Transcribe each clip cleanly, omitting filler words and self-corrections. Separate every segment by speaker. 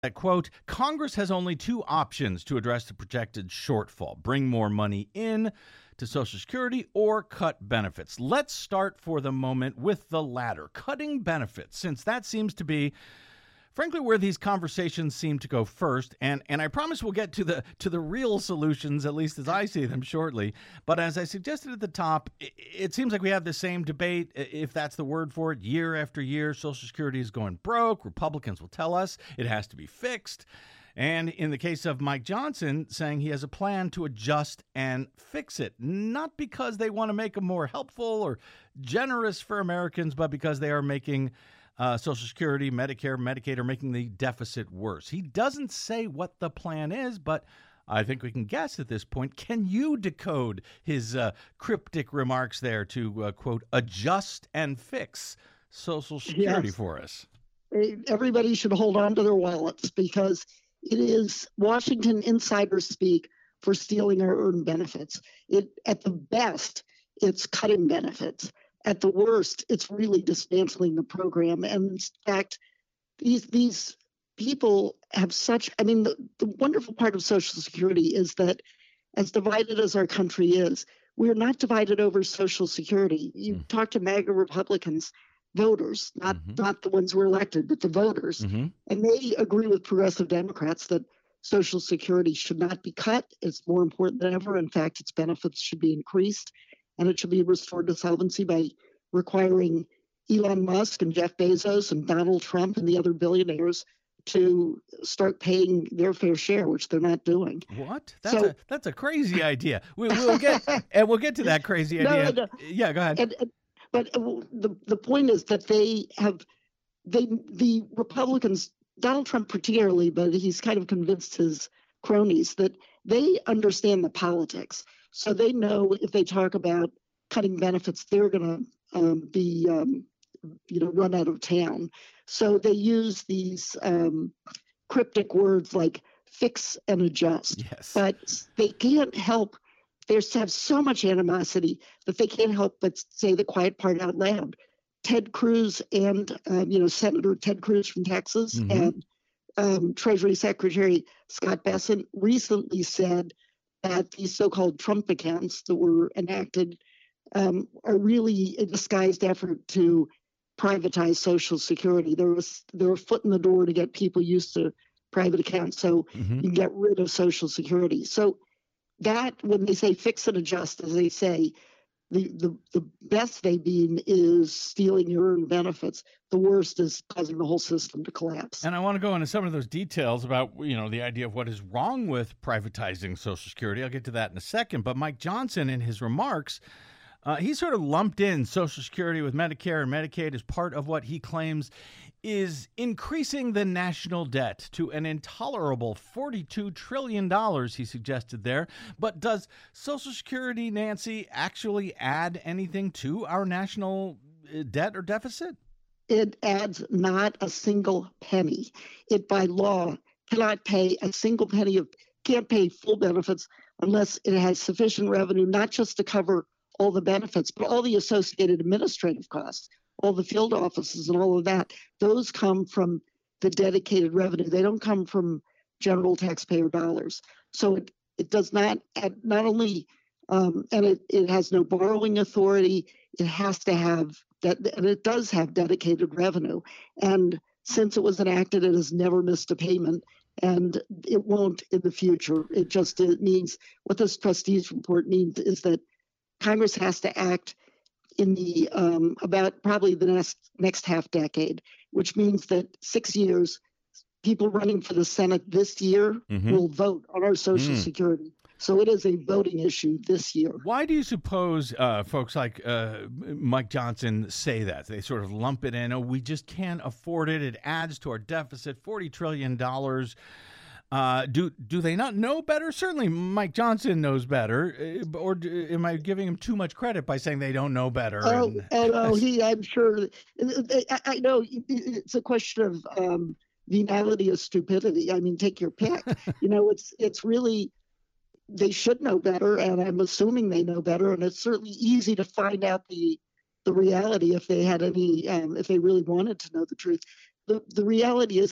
Speaker 1: That quote, Congress has only two options to address the projected shortfall: bring more money in to Social Security or cut benefits. Let's start for the moment with the latter, cutting benefits, since that seems to be, frankly, where these conversations seem to go first. And I promise we'll get to the real solutions, at least as I see them, shortly. But as I suggested at the top, it seems like we have the same debate, if that's the word for it, year after year. Social Security is going broke. Republicans will tell us it has to be fixed. And in the case of Mike Johnson, saying he has a plan to adjust and fix it, not because they want to make it more helpful or generous for Americans, but because they are making Social Security, Medicare, Medicaid are making the deficit worse. He doesn't say what the plan is, but I think we can guess at this point. Can you decode his cryptic remarks there to, quote, adjust and fix Social Security for us?
Speaker 2: Everybody should hold on to their wallets, because it is Washington insider speak for stealing our earned benefits. At the best, it's cutting benefits. At the worst, it's really dismantling the program. And in fact, these people have such, the wonderful part of Social Security is that, as divided as our country is, we're not divided over Social Security. You talk to MAGA Republicans, voters, not the ones who were elected, but the voters, and they agree with progressive Democrats that Social Security should not be cut. It's more important than ever. In fact, its benefits should be increased, and it should be restored to solvency by requiring Elon Musk and Jeff Bezos and Donald Trump and the other billionaires to start paying their fair share, which they're not doing.
Speaker 1: What? That's a crazy idea. We'll get to that crazy idea.
Speaker 2: No.
Speaker 1: Yeah, go ahead.
Speaker 2: But the point is that the Republicans, Donald Trump particularly, but he's kind of convinced his cronies that they understand the politics. So they know if they talk about cutting benefits, they're going to be run out of town. So they use these cryptic words like fix and adjust.
Speaker 1: Yes.
Speaker 2: But they can't help. They have so much animosity that they can't help but say the quiet part out loud. Ted Cruz and Senator Ted Cruz from Texas and Treasury Secretary Scott Bessent recently said that these so-called Trump accounts that were enacted are really a disguised effort to privatize Social Security. They're a foot in the door to get people used to private accounts, so you can get rid of Social Security. So that, when they say fix and adjust, as they say, the best they mean is stealing your earned benefits. The worst is causing the whole system to collapse.
Speaker 1: And I want to go into some of those details about, the idea of what is wrong with privatizing Social Security. I'll get to that in a second. But Mike Johnson, in his remarks, he sort of lumped in Social Security with Medicare and Medicaid as part of what he claims is increasing the national debt to an intolerable $42 trillion, he suggested there. But does Social Security, Nancy, actually add anything to our national debt or deficit?
Speaker 2: It adds not a single penny. It, by law, cannot pay a single penny can't pay full benefits unless it has sufficient revenue, not just to cover all the benefits, but all the associated administrative costs, all the field offices and all of that. Those come from the dedicated revenue. They don't come from general taxpayer dollars. So it does not add, not only, and it has no borrowing authority, it has to have that, and it does have dedicated revenue. And since it was enacted, it has never missed a payment, and it won't in the future. It means, what this trustees report means is that Congress has to act in the about probably the next half decade, which means that 6 years, people running for the Senate this year will vote on our Social Security. So it is a voting issue this year.
Speaker 1: Why do you suppose folks like Mike Johnson say that? They sort of lump it in, we just can't afford it. It adds to our deficit, $40 trillion. Do they not know better? Certainly Mike Johnson knows better. Or am I giving him too much credit by saying they don't know better?
Speaker 2: I'm sure. I know it's a question of venality or stupidity. I mean, take your pick. It's really, they should know better, and I'm assuming they know better. And it's certainly easy to find out the reality if they had any, if they really wanted to know the truth. The reality is that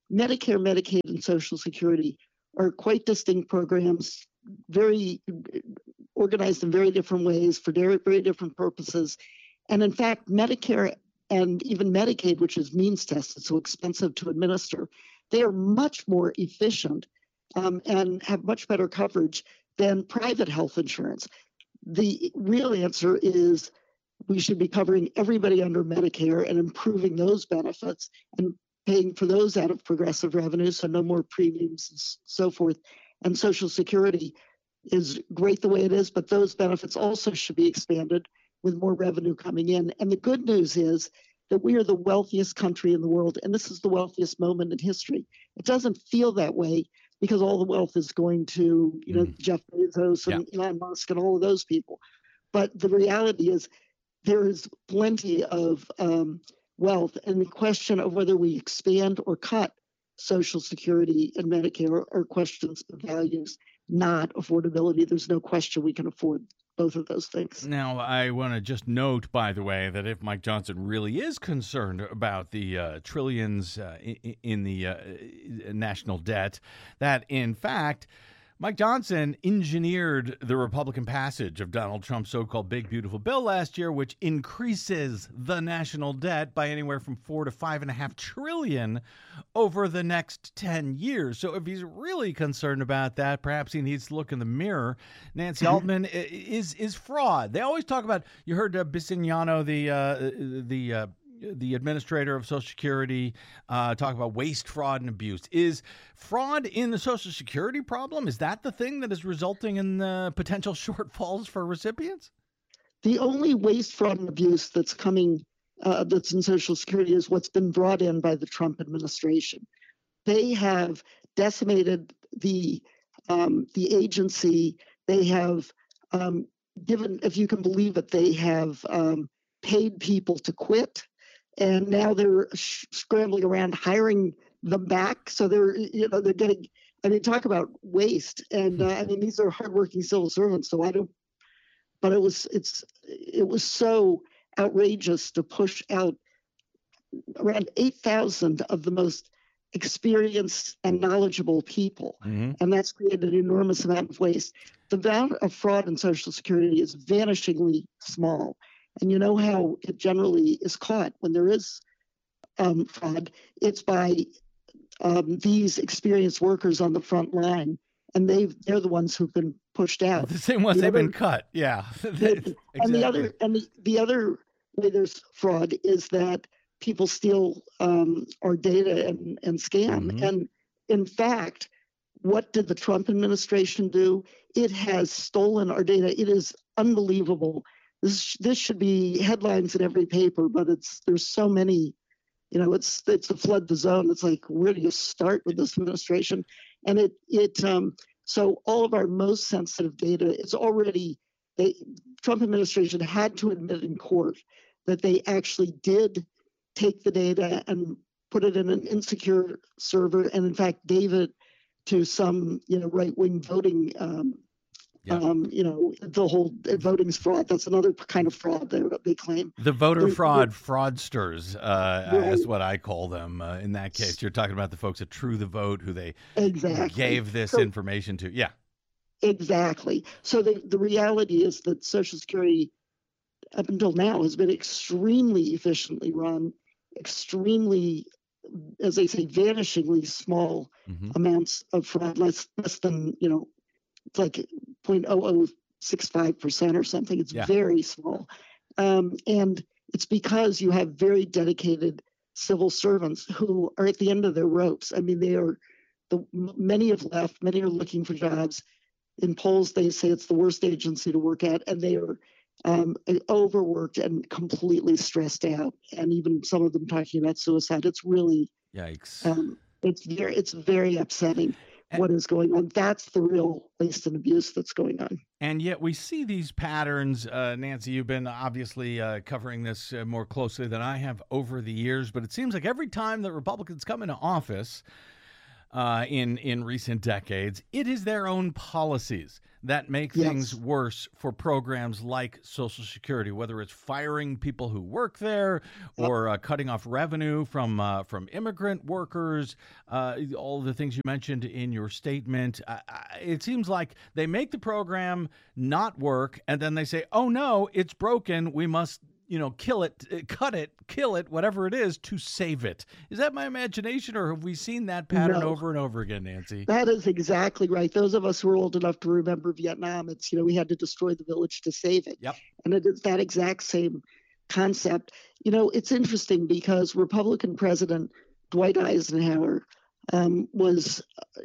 Speaker 2: Medicare, Medicaid, and Social Security are quite distinct programs, very organized in very different ways for very, very different purposes. And in fact, Medicare and even Medicaid, which is means tested, so expensive to administer, they are much more efficient and have much better coverage than private health insurance. The real answer is we should be covering everybody under Medicare and improving those benefits and paying for those out of progressive revenue, so no more premiums and so forth. And Social Security is great the way it is, but those benefits also should be expanded with more revenue coming in. And the good news is that we are the wealthiest country in the world, and this is the wealthiest moment in history. It doesn't feel that way because all the wealth is going to, Jeff Bezos and Elon Musk and all of those people. But the reality is there is plenty of wealth, and the question of whether we expand or cut Social Security and Medicare are questions of values, not affordability. There's no question we can afford both of those things.
Speaker 1: Now, I want to just note, by the way, that if Mike Johnson really is concerned about the trillions in the national debt, that in fact, Mike Johnson engineered the Republican passage of Donald Trump's so-called big, beautiful bill last year, which increases the national debt by anywhere from $4 to $5.5 trillion over the next 10 years. So if he's really concerned about that, perhaps he needs to look in the mirror. Nancy Altman is fraud. They always talk about, you heard Bisignano, the administrator of Social Security, talk about waste, fraud, and abuse. Is fraud in the Social Security problem? Is that the thing that is resulting in potential shortfalls for recipients?
Speaker 2: The only waste, fraud, and abuse that's coming, that's in Social Security is what's been brought in by the Trump administration. They have decimated the agency. They have given, if you can believe it, they have paid people to quit. And now they're scrambling around hiring them back. So they're getting, talk about waste. And these are hardworking civil servants. So but it was so outrageous to push out around 8,000 of the most experienced and knowledgeable people. Mm-hmm. And that's created an enormous amount of waste. The amount of fraud in Social Security is vanishingly small. And you know how it generally is caught when there is fraud. It's by these experienced workers on the front line, and they're the ones who've been pushed out.
Speaker 1: The same ones they've been cut, yeah.
Speaker 2: Exactly. And the other way there's fraud is that people steal our data and scam. Mm-hmm. And in fact, what did the Trump administration do? It has stolen our data. It is unbelievable. This should be headlines in every paper, but there's so many, it's a flood the zone. It's like, where do you start with this administration? And so all of our most sensitive data, Trump administration had to admit in court that they actually did take the data and put it in an insecure server, and in fact gave it to some, right-wing voting the whole voting's fraud. That's another kind of fraud they claim.
Speaker 1: The voter fraudsters, is what I call them. In that case, you're talking about the folks at True the Vote who they gave this information to. Yeah. Exactly.
Speaker 2: So the reality is that Social Security, up until now, has been extremely efficiently run, extremely, as they say, vanishingly small amounts of fraud, less than, it's like 0.0065% or something. It's very small. And it's because you have very dedicated civil servants who are at the end of their ropes. Many have left, many are looking for jobs. In polls, they say it's the worst agency to work at, and they are overworked and completely stressed out. And even some of them talking about suicide. It's really,
Speaker 1: yikes.
Speaker 2: It's very upsetting. What is going on. That's the real waste and abuse that's going on.
Speaker 1: And yet we see these patterns. Nancy, you've been obviously covering this more closely than I have over the years, but it seems like every time that Republicans come into office, in recent decades. It is their own policies that make things worse for programs like Social Security, whether it's firing people who work there or cutting off revenue from immigrant workers, all the things you mentioned in your statement. It seems like they make the program not work, and then they say, oh, no, it's broken. We must kill it, cut it, kill it, whatever it is, to save it. Is that my imagination, or have we seen that pattern over and over again, Nancy?
Speaker 2: That is exactly right. Those of us who are old enough to remember Vietnam, it's, we had to destroy the village to save it.
Speaker 1: Yep.
Speaker 2: And it is that exact same concept. It's interesting because Republican President Dwight Eisenhower was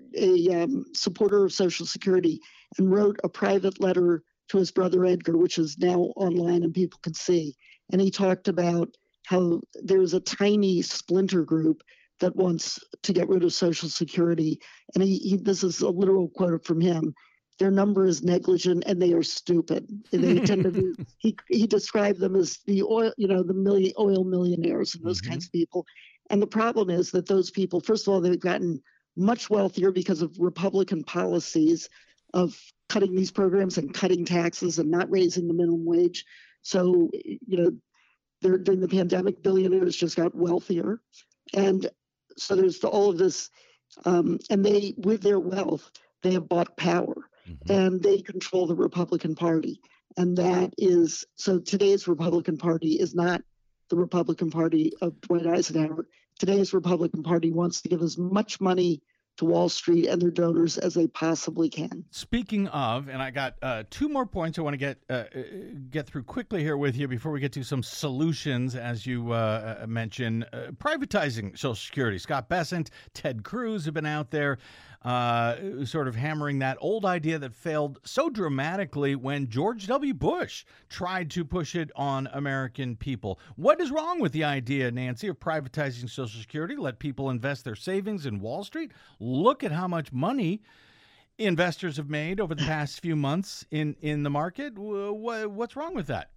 Speaker 2: a supporter of Social Security and wrote a private letter to his brother Edgar, which is now online and people can see. And he talked about how there's a tiny splinter group that wants to get rid of Social Security. And this is a literal quote from him. Their number is negligent and they are stupid. They tend to be, he described them as the oil, oil millionaires and those kinds of people. And the problem is that those people, first of all, they've gotten much wealthier because of Republican policies of cutting these programs and cutting taxes and not raising the minimum wage. So, during the pandemic, billionaires just got wealthier. And so there's all of this, and they, with their wealth, they have bought power and they control the Republican Party. And that is, so today's Republican Party is not the Republican Party of Dwight Eisenhower. Today's Republican Party wants to give as much money to Wall Street and their donors as they possibly can.
Speaker 1: Speaking of, and I got two more points I want to get through quickly here with you before we get to some solutions, as you mentioned. Privatizing Social Security. Scott Bessent, Ted Cruz have been out there sort of hammering that old idea that failed so dramatically when George W. Bush tried to push it on American people. What is wrong with the idea, Nancy, of privatizing Social Security? Let people invest their savings in Wall Street? Look at how much money investors have made over the past few months in the market. What's wrong with that?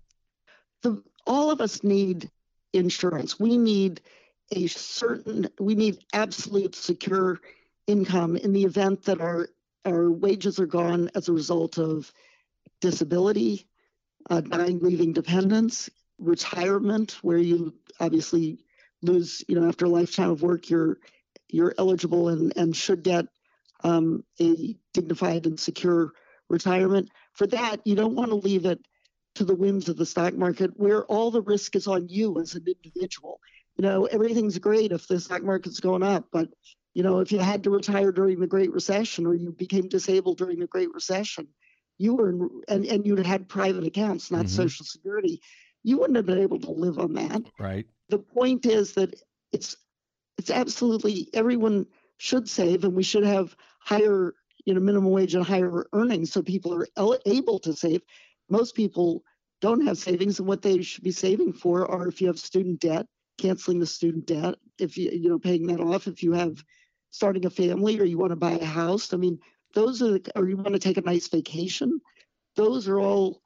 Speaker 2: All of us need insurance. We need absolute secure income in the event that our wages are gone as a result of disability, dying, leaving dependents, retirement, where you obviously lose, after a lifetime of work, you're eligible and should get a dignified and secure retirement. For that, you don't want to leave it to the whims of the stock market where all the risk is on you as an individual. Everything's great if the stock market's going up, but if you had to retire during the Great Recession or you became disabled during the Great Recession, you were and you'd had private accounts, not Social Security, you wouldn't have been able to live on that.
Speaker 1: Right.
Speaker 2: The point is that it's absolutely, everyone should save, and we should have higher, minimum wage and higher earnings so people are able to save. Most people don't have savings, and what they should be saving for are, if you have student debt, canceling the student debt, if paying that off, if you have starting a family or you want to buy a house. I mean, those are or you want to take a nice vacation. Those are all,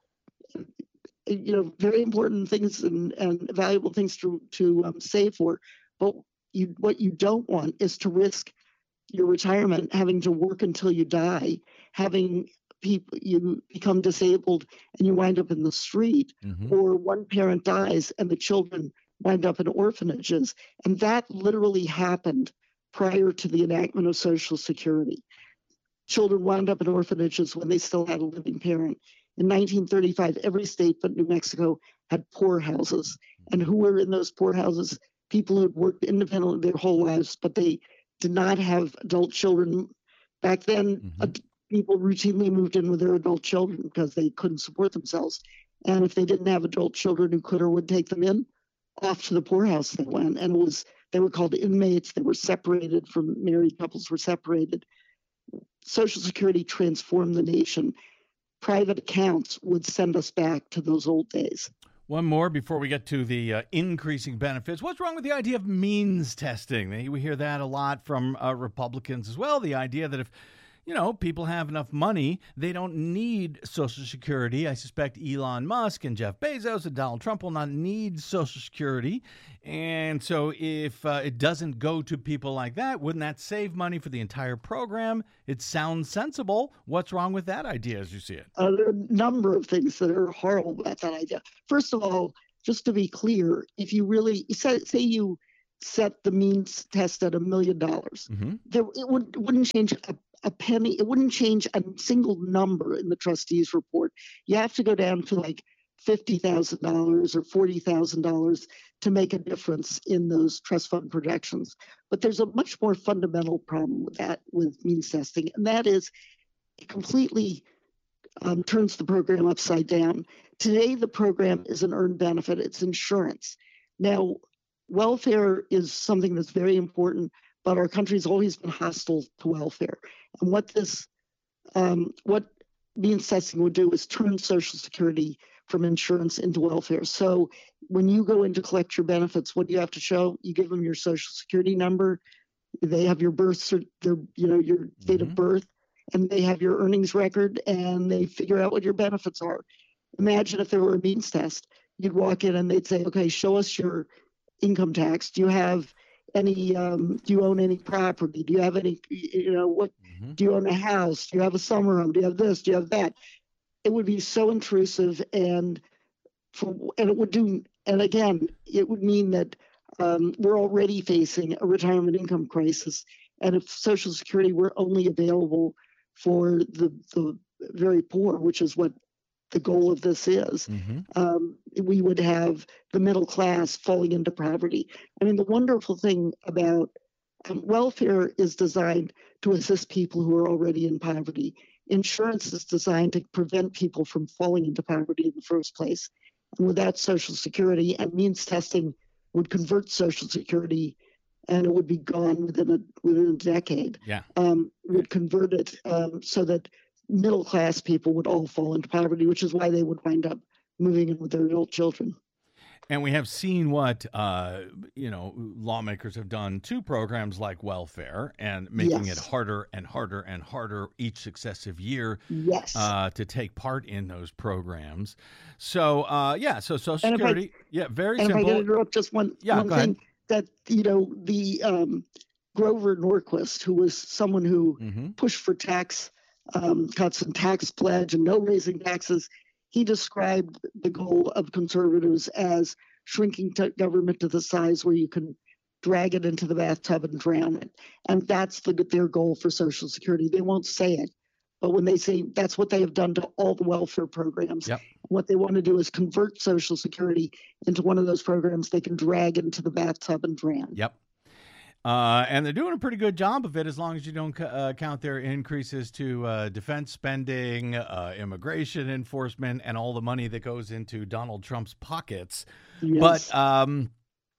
Speaker 2: very important things and valuable things to save for. But what you don't want is to risk your retirement, having to work until you die, having you become disabled and you wind up in the street, or one parent dies and the children wind up in orphanages. And that literally happened prior to the enactment of Social Security. Children wound up in orphanages when they still had a living parent. In 1935, every state but New Mexico had poorhouses. And who were in those poorhouses? People who had worked independently their whole lives, but they did not have adult children. Back then, people routinely moved in with their adult children because they couldn't support themselves. And if they didn't have adult children who could or would take them in, off to the poorhouse they went. And they were called inmates. They were separated from married couples, were separated. Social Security transformed the nation. Private accounts would send us back to those old days.
Speaker 1: One more before we get to the increasing benefits. What's wrong with the idea of means testing? We hear that a lot from Republicans as well. The idea that if people have enough money. They don't need Social Security. I suspect Elon Musk and Jeff Bezos and Donald Trump will not need Social Security. And so if it doesn't go to people like that, wouldn't that save money for the entire program? It sounds sensible. What's wrong with that idea as you see it?
Speaker 2: There are a number of things that are horrible about that idea. First of all, just to be clear, if you really say you set the means test at $1 million, it wouldn't change a penny. It wouldn't change a single number in the trustees report. You have to go down to like $50,000 or $40,000 to make a difference in those trust fund projections. But there's a much more fundamental problem with that, with means testing, and that is it completely turns the program upside down. Today, the program is an earned benefit. It's insurance. Now, welfare is something that's very important, but our country's always been hostile to welfare. And what means testing would do is turn Social Security from insurance into welfare. So when you go in to collect your benefits, what do you have to show? You give them your Social Security number. They have your your date of birth, and they have your earnings record, and they figure out what your benefits are. Imagine if there were a means test. You'd walk in and they'd say, okay, show us your income tax. Do you have any, do you own any property? Do you have any, do you own a house? Do you have a summer home? Do you have this? Do you have that? It would be so intrusive, and it would mean that we're already facing a retirement income crisis. And if Social Security were only available for the very poor, which is what the goal of this is, we would have the middle class falling into poverty. I mean, the wonderful thing about welfare is designed to assist people who are already in poverty. Insurance is designed to prevent people from falling into poverty in the first place. And without Social Security, and means testing would convert Social Security, and it would be gone within a decade.
Speaker 1: Yeah,
Speaker 2: would convert it so that middle class people would all fall into poverty, which is why they would wind up moving in with their adult children.
Speaker 1: And we have seen what lawmakers have done to programs like welfare, and making it harder and harder and harder each successive year to take part in those programs. So so Social Security, very simple.
Speaker 2: If I can interrupt just one
Speaker 1: thing,
Speaker 2: ahead. That the Grover Norquist, who was someone who pushed for tax cuts and tax pledge and no raising taxes, he described the goal of conservatives as shrinking government to the size where you can drag it into the bathtub and drown it. And that's their goal for Social Security. They won't say it, but when they say that's what they have done to all the welfare programs, what they want to do is convert Social Security into one of those programs they can drag into the bathtub and drown.
Speaker 1: And they're doing a pretty good job of it, as long as you don't count their increases to defense spending, immigration enforcement, and all the money that goes into Donald Trump's pockets.
Speaker 2: Yes.
Speaker 1: But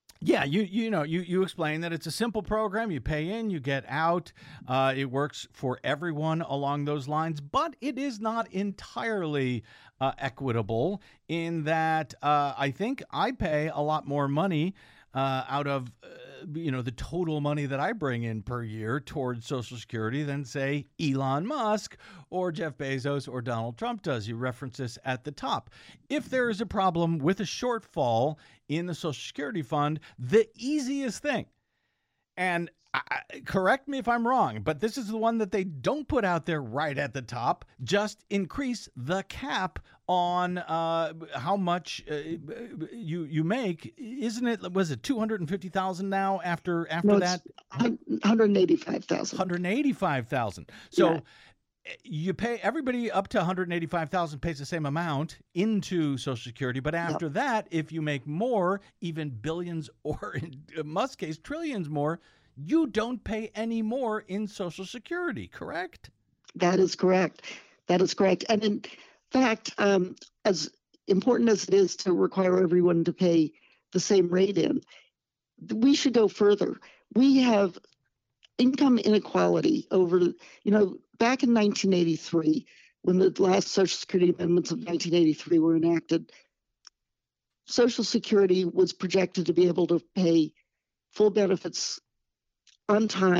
Speaker 1: you explain that it's a simple program. You pay in, you get out. It works for everyone along those lines, but it is not entirely equitable in that I think I pay a lot more money out of the total money that I bring in per year towards Social Security than, say, Elon Musk or Jeff Bezos or Donald Trump does. You reference this at the top. If there is a problem with a shortfall in the Social Security fund, the easiest thing, and correct me if I'm wrong, but this is the one that they don't put out there right at the top, just increase the cap on how much you make. Isn't it, was it $250,000 now after that?
Speaker 2: $185,000.
Speaker 1: $185,000. So you pay, everybody up to $185,000 pays the same amount into Social Security, but after that, if you make more, even billions, or in Musk's case, trillions more, you don't pay any more in Social Security, correct?
Speaker 2: That is correct. And in fact, as important as it is to require everyone to pay the same rate in, we should go further. We have income inequality over, back in 1983, when the last Social Security amendments of 1983 were enacted, Social Security was projected to be able to pay full benefits on time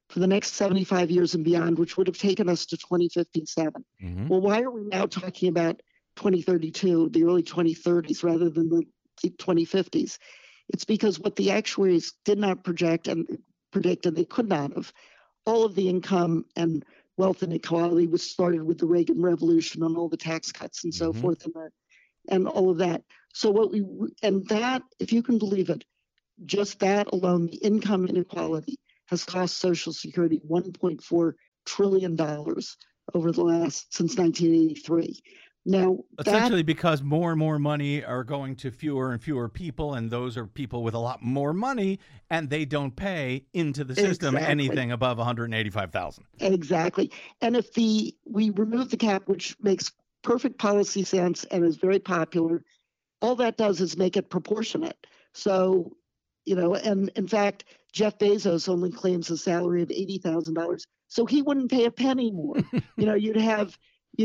Speaker 2: for the next 75 years and beyond, which would have taken us to 2057.
Speaker 1: Mm-hmm.
Speaker 2: Well, why are we now talking about 2032, the early 2030s, rather than the 2050s? It's because what the actuaries did not predict, and they could not have, all of the income and wealth inequality was started with the Reagan Revolution and all the tax cuts and so forth, and all of that. So that, if you can believe it, just that alone, the income inequality has cost Social Security $1.4 trillion over the since 1983. Now,
Speaker 1: essentially because more and more money are going to fewer and fewer people, and those are people with a lot more money, and they don't pay into the system anything above $185,000.
Speaker 2: Exactly. And if we remove the cap, which makes perfect policy sense and is very popular, all that does is make it proportionate. So, and in fact, Jeff Bezos only claims a salary of $80,000, so he wouldn't pay a penny more. You'd have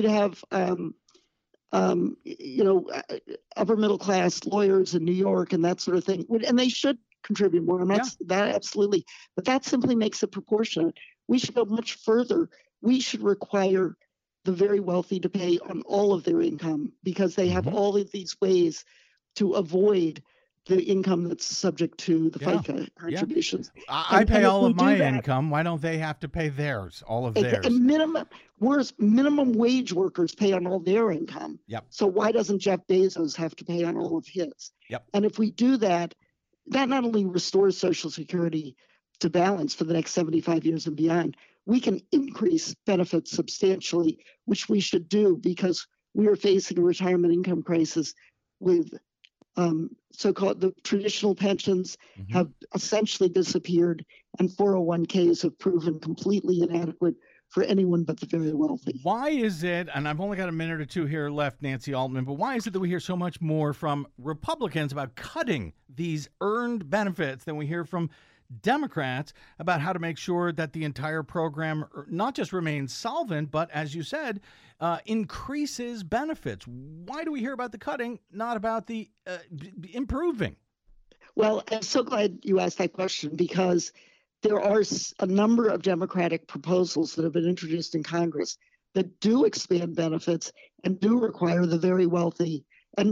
Speaker 2: upper middle class lawyers in New York and that sort of thing, and they should contribute more. That absolutely, but that simply makes it proportionate. We should go much further. We should require the very wealthy to pay on all of their income, because they have all of these ways to avoid the income that's subject to the FICA contributions.
Speaker 1: I pay all of my income. Why don't they have to pay theirs, all of theirs?
Speaker 2: And minimum wage workers pay on all their income.
Speaker 1: Yep.
Speaker 2: So why doesn't Jeff Bezos have to pay on all of his?
Speaker 1: Yep.
Speaker 2: And if we do that, that not only restores Social Security to balance for the next 75 years and beyond, we can increase benefits substantially, which we should do, because we are facing a retirement income crisis with so-called the traditional pensions have essentially disappeared, and 401ks have proven completely inadequate for anyone but the very wealthy.
Speaker 1: Why is it, and I've only got a minute or two here left, Nancy Altman, but why is it that we hear so much more from Republicans about cutting these earned benefits than we hear from Democrats about how to make sure that the entire program not just remains solvent, but, as you said, increases benefits? Why do we hear about the cutting, not about the improving?
Speaker 2: Well, I'm so glad you asked that question, because there are a number of Democratic proposals that have been introduced in Congress that do expand benefits and do require the very wealthy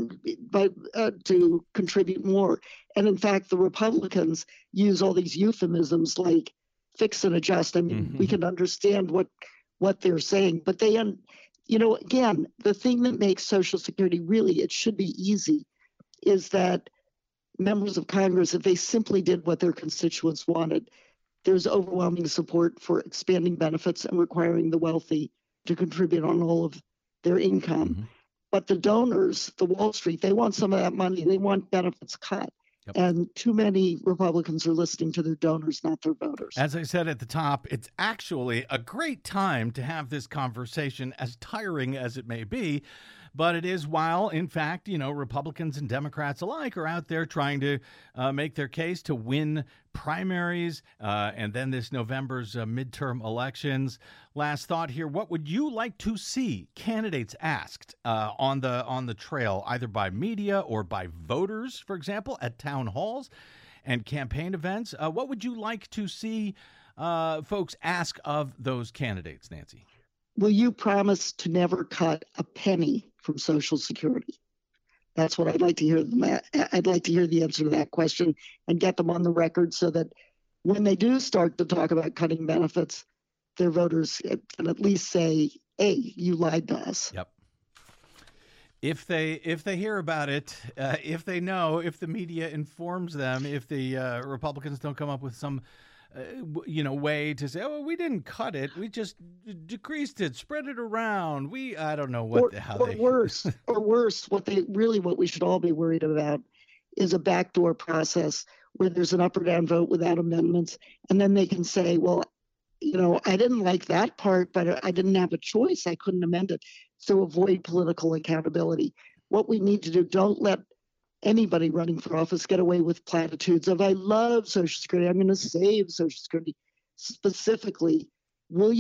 Speaker 2: to contribute more. And in fact, the Republicans use all these euphemisms like fix and adjust. I mean, we can understand what they're saying, but they, again, the thing that makes Social Security it should be easy, is that members of Congress, if they simply did what their constituents wanted, there's overwhelming support for expanding benefits and requiring the wealthy to contribute on all of their income. But the donors, the Wall Street, they want some of that money. They want benefits cut.
Speaker 1: Yep.
Speaker 2: And too many Republicans are listening to their donors, not their voters.
Speaker 1: As I said at the top, it's actually a great time to have this conversation, as tiring as it may be. But it is while, in fact, Republicans and Democrats alike are out there trying to make their case to win primaries and then this November's midterm elections. Last thought here: what would you like to see candidates asked on the trail, either by media or by voters, for example, at town halls and campaign events? What would you like to see folks ask of those candidates, Nancy?
Speaker 2: Will you promise to never cut a penny from Social Security? That's what I'd like to hear. I'd like to hear the answer to that question and get them on the record, so that when they do start to talk about cutting benefits, their voters can at least say, "Hey, you lied to us."
Speaker 1: Yep. If they hear about it, if they know, if the media informs them, if the Republicans don't come up with some way to say, "Oh, we didn't cut it, we just decreased it, spread it around." I don't know what
Speaker 2: worse, what we should all be worried about is a backdoor process where there's an up or down vote without amendments, and then they can say, "Well, I didn't like that part, but I didn't have a choice. I couldn't amend it." So avoid political accountability. What we need to do, don't let anybody running for office get away with platitudes of, "I love Social Security, I'm going to save Social Security." Specifically, will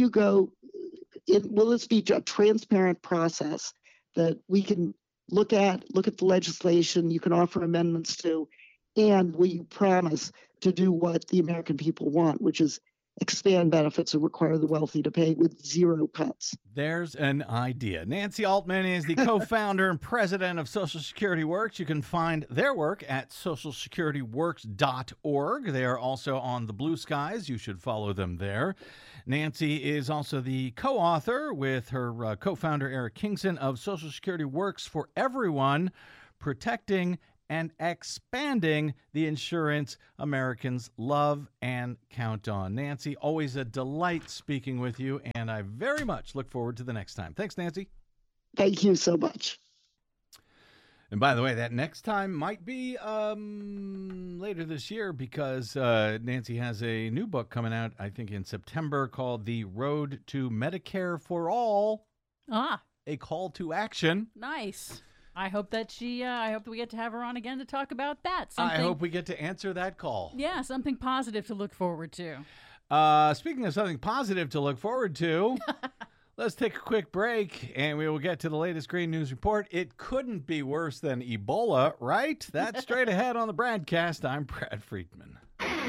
Speaker 2: this be a transparent process that we can look at the legislation, you can offer amendments to, and will you promise to do what the American people want, which is expand benefits and require the wealthy to pay with zero cuts.
Speaker 1: There's an idea. Nancy Altman is the co-founder and president of Social Security Works. You can find their work at socialsecurityworks.org. They are also on the Blue Skies. You should follow them there. Nancy is also the co-author with her co-founder Eric Kingson of Social Security Works for Everyone, Protecting and Expanding the Insurance Americans Love and Count on. Nancy, always a delight speaking with you, and I very much look forward to the next time. Thanks, Nancy.
Speaker 2: Thank you so much.
Speaker 1: And by the way, that next time might be later this year because Nancy has a new book coming out, I think, in September called The Road to Medicare for All.
Speaker 3: Ah.
Speaker 1: A Call to Action.
Speaker 3: Nice. I hope that I hope we get to have her on again to talk about that.
Speaker 1: I hope we get to answer that call.
Speaker 3: Yeah, something positive to look forward to.
Speaker 1: Speaking of something positive to look forward to, let's take a quick break and we will get to the latest Green News Report. It couldn't be worse than Ebola, right? That's straight ahead on the broadcast. I'm Brad Friedman.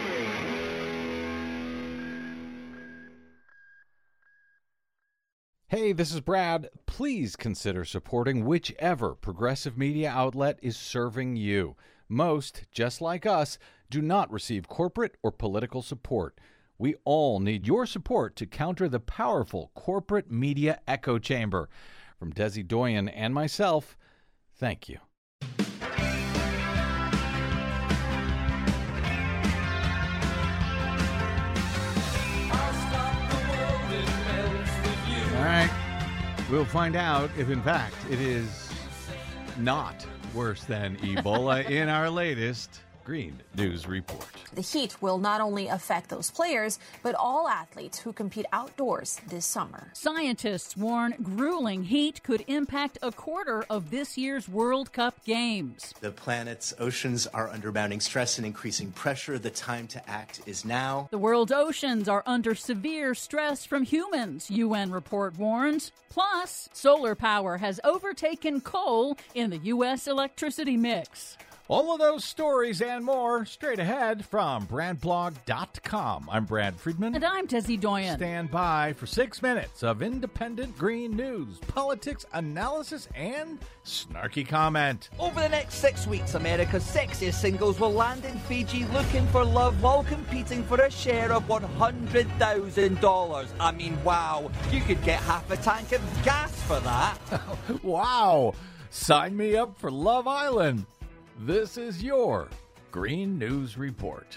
Speaker 1: Hey, this is Brad. Please consider supporting whichever progressive media outlet is serving you. Most, just like us, do not receive corporate or political support. We all need your support to counter the powerful corporate media echo chamber. From Desi Doyen and myself, thank you. All right, we'll find out if, in fact, it is not worse than Ebola in our latest Green News Report.
Speaker 4: The heat will not only affect those players, but all athletes who compete outdoors this summer.
Speaker 3: Scientists warn grueling heat could impact a quarter of this year's World Cup games.
Speaker 5: The planet's oceans are under mounting stress and increasing pressure. The time to act is now.
Speaker 3: The world's oceans are under severe stress from humans, UN report warns. Plus, solar power has overtaken coal in the U.S. electricity mix.
Speaker 1: All of those stories and more straight ahead from BradBlog.com. I'm Brad Friedman.
Speaker 3: And I'm Desi Doyen.
Speaker 1: Stand by for 6 minutes of independent green news, politics, analysis, and snarky comment.
Speaker 6: Over the next 6 weeks, America's sexiest singles will land in Fiji looking for love while competing for a share of $100,000. I mean, wow, you could get half a tank of gas for that.
Speaker 1: Wow, sign me up for Love Island. This is your Green News Report.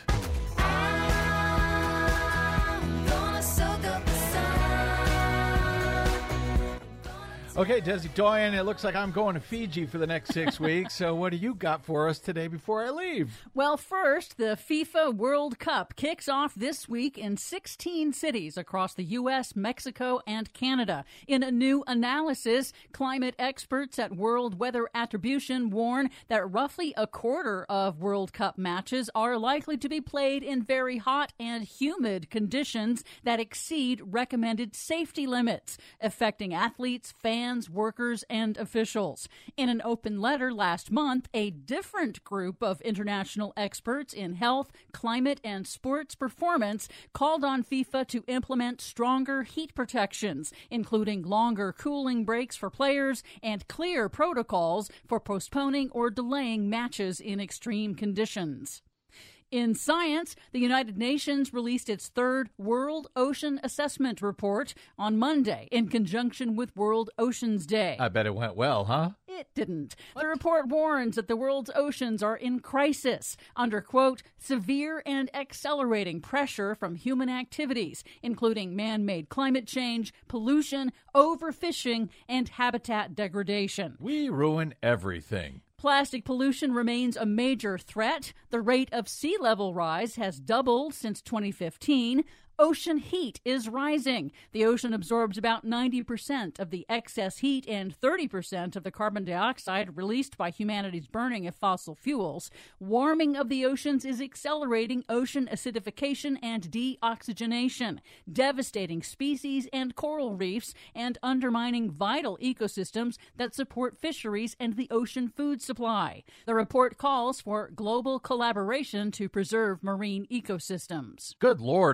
Speaker 1: Okay, Desi Doyen, it looks like I'm going to Fiji for the next 6 weeks. So what do you got for us today before I leave?
Speaker 3: Well, first, the FIFA World Cup kicks off this week in 16 cities across the U.S., Mexico, and Canada. In a new analysis, climate experts at World Weather Attribution warn that roughly a quarter of World Cup matches are likely to be played in very hot and humid conditions that exceed recommended safety limits, affecting athletes, fans, workers, and officials. In an open letter last month, a different group of international experts in health, climate, and sports performance called on FIFA to implement stronger heat protections, including longer cooling breaks for players and clear protocols for postponing or delaying matches in extreme conditions. In science, the United Nations released its third World Ocean Assessment Report on Monday in conjunction with World Oceans Day.
Speaker 1: I bet it went well, huh?
Speaker 3: It didn't. The report warns that the world's oceans are in crisis under, quote, severe and accelerating pressure from human activities, including man-made climate change, pollution, overfishing, and habitat degradation.
Speaker 1: We ruin everything.
Speaker 3: Plastic pollution remains a major threat. The rate of sea level rise has doubled since 2015. Ocean heat is rising. The ocean absorbs about 90% of the excess heat and 30% of the carbon dioxide released by humanity's burning of fossil fuels. Warming of the oceans is accelerating ocean acidification and deoxygenation, devastating species and coral reefs, and undermining vital ecosystems that support fisheries and the ocean food supply. The report calls for global collaboration to preserve marine ecosystems.
Speaker 1: Good Lord, I'm deep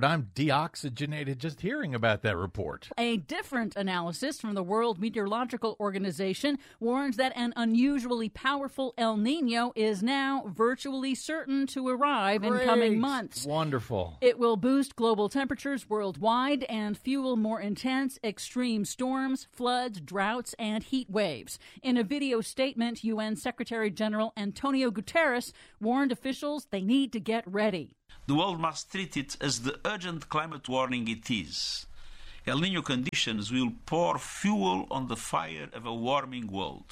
Speaker 7: deoxygenated just hearing about that report.
Speaker 3: A different analysis from the World Meteorological Organization warns that an unusually powerful El Nino is now virtually certain to arrive in coming months.
Speaker 7: Wonderful.
Speaker 3: It will boost global temperatures worldwide and fuel more intense extreme storms, floods, droughts, and heat waves. In a video statement, UN Secretary General Antonio Guterres warned officials they need to get ready.
Speaker 8: The world must treat it as the urgent climate warning it is. El Niño conditions will pour fuel on the fire of a warming world.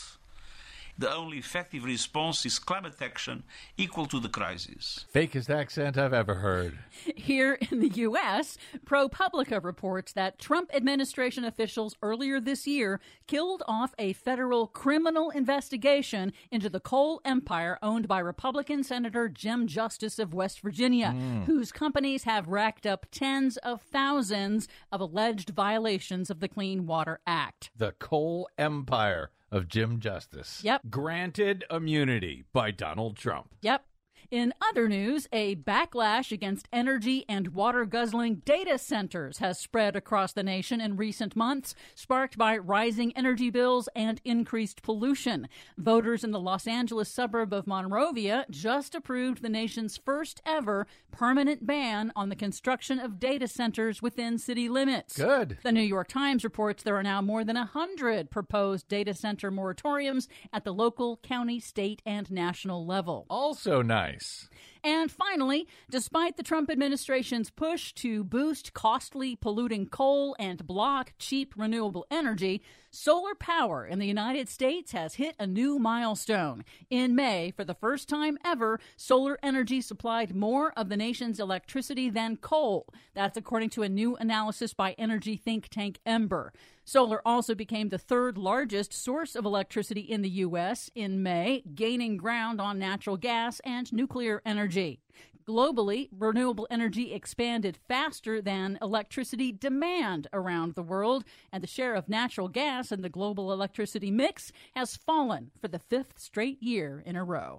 Speaker 8: The only effective response is climate action equal to the crisis.
Speaker 7: Fakest accent I've ever heard.
Speaker 3: Here in the U.S., ProPublica reports that Trump administration officials earlier this year killed off a federal criminal investigation into the coal empire owned by Republican Senator Jim Justice of West Virginia, whose companies have racked up tens of thousands of alleged violations of the Clean Water Act.
Speaker 7: The coal empire of Jim Justice.
Speaker 3: Yep.
Speaker 7: Granted immunity by Donald Trump.
Speaker 3: Yep. In other news, a backlash against energy and water-guzzling data centers has spread across the nation in recent months, sparked by rising energy bills and increased pollution. Voters in the Los Angeles suburb of Monrovia just approved the nation's first ever permanent ban on the construction of data centers within city limits.
Speaker 7: Good.
Speaker 3: The New York Times reports there are now more than 100 proposed data center moratoriums at the local, county, state, and national level.
Speaker 7: Also nice.
Speaker 3: And finally, despite the Trump administration's push to boost costly polluting coal and block cheap renewable energy, solar power in the United States has hit a new milestone. In May, for the first time ever, solar energy supplied more of the nation's electricity than coal. That's according to a new analysis by energy think tank Ember. Solar also became the third largest source of electricity in the U.S. in May, gaining ground on natural gas and nuclear energy. Globally, renewable energy expanded faster than electricity demand around the world, and the share of natural gas in the global electricity mix has fallen for the fifth straight year in a row.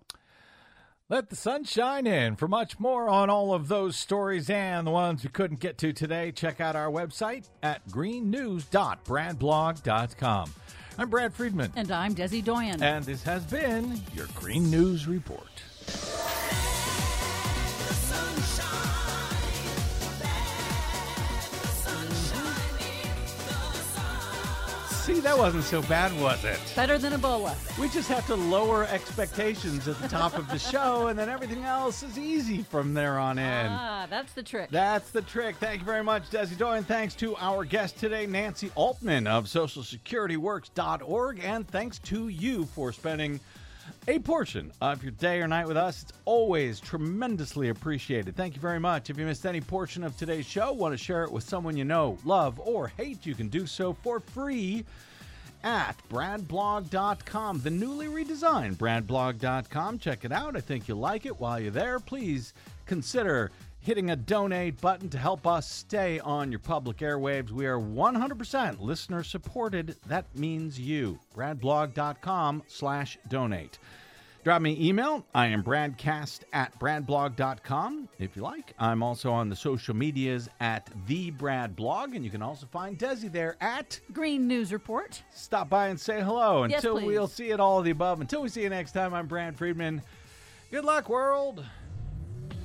Speaker 7: Let the sun shine in. For much more on all of those stories and the ones we couldn't get to today, check out our website at greennews.bradblog.com. I'm Brad Friedman.
Speaker 3: And I'm Desi Doyen.
Speaker 7: And this has been your Green News Report. See, that wasn't so bad, was it?
Speaker 3: Better than Ebola.
Speaker 1: We just have to lower expectations at the top of the show, and then everything else is easy from there on in.
Speaker 3: That's the trick.
Speaker 1: That's the trick. Thank you very much, Desi Doyen. Thanks to our guest today, Nancy Altman of SocialSecurityWorks.org, and thanks to you for spending a portion of your day or night with us. It's always tremendously appreciated. Thank you very much. If you missed any portion of today's show, want to share it with someone you know, love, or hate, you can do so for free at bradblog.com, the newly redesigned bradblog.com. Check it out. I think you'll like it. While you're there, please consider hitting a donate button to help us stay on your public airwaves. We are 100% listener supported. That means you. bradblog.com/donate. Drop me an email. I am bradcast@bradblog.com. If you like, I'm also on the social medias at @TheBradBlog, and you can also find Desi there at
Speaker 3: Green News Report.
Speaker 1: Stop by and say hello.
Speaker 3: Yes,
Speaker 1: Until
Speaker 3: please.
Speaker 1: we'll see it all of the above. Until we see you next time, I'm Brad Friedman. Good luck, world.